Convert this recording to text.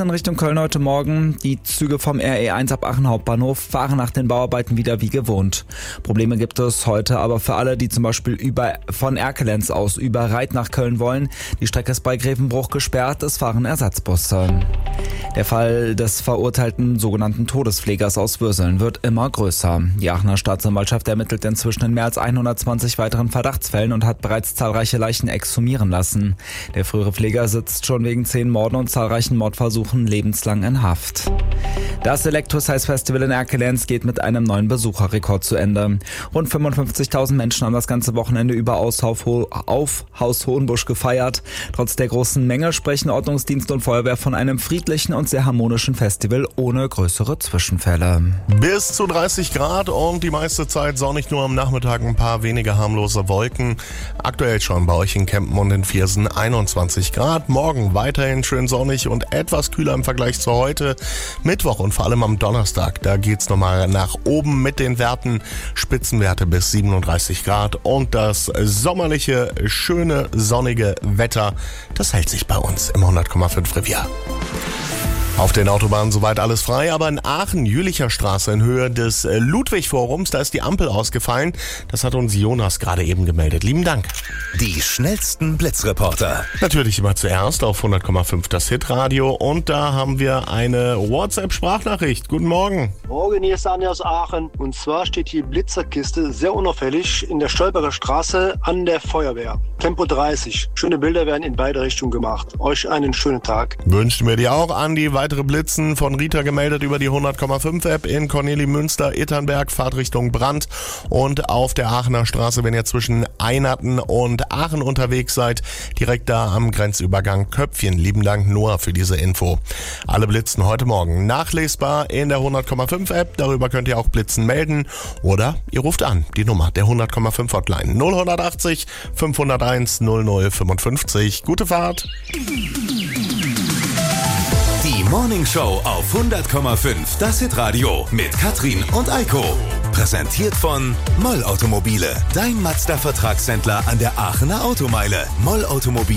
in Richtung Köln heute Morgen. Die Züge vom RE1 ab Aachen Hauptbahnhof fahren nach den Bauarbeiten wieder wie gewohnt. Probleme gibt es heute aber für alle, die zum Beispiel von Erkelenz aus über Reit nach Köln wollen. Die Strecke ist bei Grevenbruch gesperrt, es fahren Ersatzbusse. Der Fall des verurteilten sogenannten Todespflegers aus Würseln wird immer größer. Die Aachener Staatsanwaltschaft ermittelt inzwischen in mehr als 120 weiteren Verdachtsfällen und hat bereits zahlreiche Leichen exhumieren lassen. Der frühere Pfleger sitzt schon wegen 10 Morden und zahlreichen Mordversuchen lebenslang in Haft. Das Electro-Size Festival in Erkelenz geht mit einem neuen Besucherrekord zu Ende. Rund 55.000 Menschen haben das ganze Wochenende über auf Haus Hohenbusch gefeiert. Trotz der großen Menge sprechen Ordnungsdienst und Feuerwehr von einem friedlichen und sehr harmonischen Festival ohne größere Zwischenfälle. Bis zu 30 Grad und die meiste Zeit sonnig, nur am Nachmittag ein paar wenige harmlose Wolken. Aktuell schon bei euch in Kempen und in Viersen 21 Grad. Morgen weiterhin schön sonnig und etwas kühler im Vergleich zu heute. Mittwoch und vor allem am Donnerstag, da geht's nochmal nach oben mit den Werten. Spitzenwerte bis 37 Grad und das sommerliche, schöne, sonnige Wetter, das hält sich bei uns im 100,5 Revier. Auf den Autobahnen soweit alles frei, aber in Aachen, Jülicher Straße in Höhe des Ludwig-Forums, da ist die Ampel ausgefallen. Das hat uns Jonas gerade eben gemeldet. Lieben Dank. Die schnellsten Blitzreporter. Natürlich immer zuerst auf 100,5 das Hitradio und da haben wir eine WhatsApp-Sprachnachricht. Guten Morgen. Morgen, hier ist Anja aus Aachen. Und zwar steht die Blitzerkiste sehr unauffällig in der Stolperer Straße an der Feuerwehr. Tempo 30. Schöne Bilder werden in beide Richtungen gemacht. Euch einen schönen Tag. Wünschen wir dir auch, Andi. Weitere Blitzen von Rita gemeldet über die 100,5 App in Cornelimünster, Itternberg, Fahrtrichtung Brandt und auf der Aachener Straße, wenn ihr zwischen Einerten und Aachen unterwegs seid, direkt da am Grenzübergang Köpfchen. Lieben Dank, Noah, für diese Info. Alle Blitzen heute Morgen nachlesbar in der 100,5 App. Darüber könnt ihr auch Blitzen melden oder ihr ruft an, die Nummer der 100,5 Hotline 0180 501 0055. Gute Fahrt. Die Morning Show auf 100,5 das Hitradio mit Katrin und Eiko. Präsentiert von Moll Automobile, dein Mazda-Vertragshändler an der Aachener Automeile. Moll Automobile.